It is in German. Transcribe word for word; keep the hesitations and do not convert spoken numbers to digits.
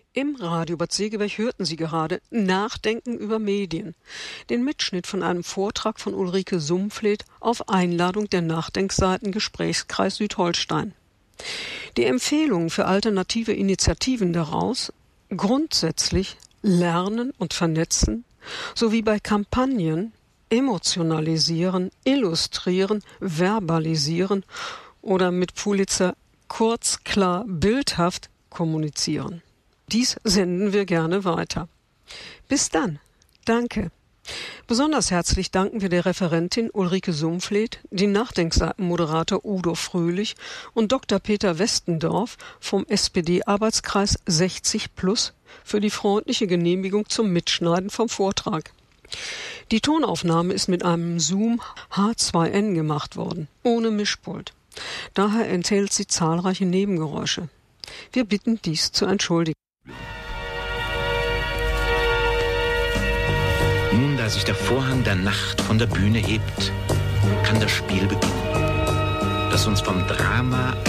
Im Radio Bad Segeberg hörten Sie gerade Nachdenken über Medien, den Mitschnitt von einem Vortrag von Ulrike Sumpfleth auf Einladung der Nachdenkseiten Gesprächskreis Südholstein. Die Empfehlungen für alternative Initiativen daraus: grundsätzlich lernen und vernetzen, sowie bei Kampagnen emotionalisieren, illustrieren, verbalisieren oder mit Pulitzer kurz, klar, bildhaft kommunizieren. Dies senden wir gerne weiter. Bis dann. Danke. Besonders herzlich danken wir der Referentin Ulrike Sumpfleth, den Nachdenkseitenmoderator Udo Fröhlich und Doktor Peter Westendorf vom S P D-Arbeitskreis sechzig plus für die freundliche Genehmigung zum Mitschneiden vom Vortrag. Die Tonaufnahme ist mit einem Zoom H zwei N gemacht worden, ohne Mischpult. Daher enthält sie zahlreiche Nebengeräusche. Wir bitten dies zu entschuldigen. Nun, da sich der Vorhang der Nacht von der Bühne hebt, kann das Spiel beginnen, das uns vom Drama